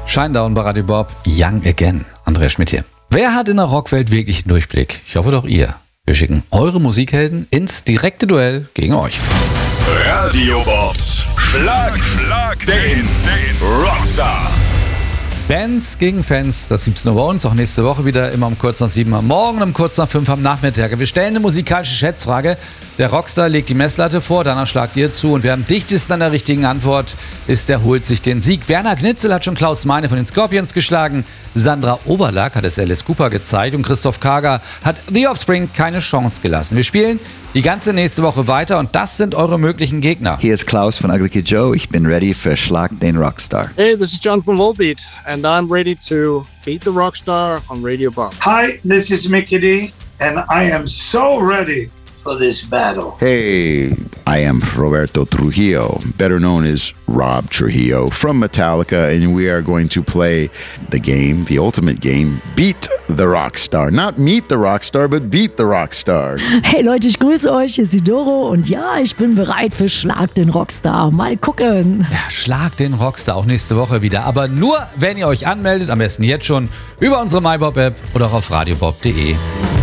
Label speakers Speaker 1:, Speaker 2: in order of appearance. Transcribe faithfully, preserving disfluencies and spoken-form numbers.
Speaker 1: Shinedown bei Radio Bob, Young Again. Andreas Schmidt hier. Wer hat in der Rockwelt wirklich einen Durchblick? Ich hoffe doch ihr. Wir schicken eure Musikhelden ins direkte Duell gegen euch.
Speaker 2: Radio Bobs Schlag, den, den Rockstar.
Speaker 1: Fans gegen Fans, das gibt's nur bei uns, auch nächste Woche wieder, immer um kurz nach sieben am Morgen, um kurz nach fünf am Nachmittag. Wir stellen eine musikalische Schätzfrage. Der Rockstar legt die Messlatte vor, danach schlagt ihr zu und wer am dichtesten an der richtigen Antwort ist, der holt sich den Sieg. Werner Knitzel hat schon Klaus Meine von den Scorpions geschlagen, Sandra Oberlack hat es Alice Cooper gezeigt und Christoph Kager hat The Offspring keine Chance gelassen. Wir spielen die ganze nächste Woche weiter und das sind eure möglichen Gegner.
Speaker 3: Hier ist Klaus von Ugly Kid Joe. Ich bin ready für Schlag den Rockstar.
Speaker 4: Hey, this is John from Volbeat, and I'm ready to beat the Rockstar on Radio Bob.
Speaker 5: Hi, this is Mickey D, and I am so ready for this battle.
Speaker 6: Hey, I am Roberto Trujillo, better known as Rob Trujillo from Metallica, and we are going to play the game, the ultimate game, Beat the Rockstar. Not meet the Rockstar, but beat the Rockstar.
Speaker 7: Hey Leute, ich grüße euch, hier ist die Doro und ja, ich bin bereit für Schlag den Rockstar. Mal gucken.
Speaker 1: Ja, Schlag den Rockstar auch nächste Woche wieder, aber nur, wenn ihr euch anmeldet, am besten jetzt schon über unsere MyBob-App oder auch auf radiobob punkt de.